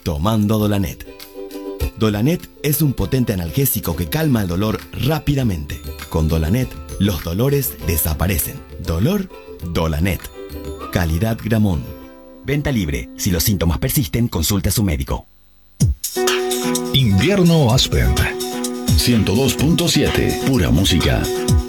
tomando Dolanet. Dolanet es un potente analgésico que calma el dolor rápidamente. Con Dolanet, los dolores desaparecen. Dolor, Dolanet. Calidad Gramón. Venta libre. Si los síntomas persisten, consulte a su médico. Invierno Aspen 102.7, pura música.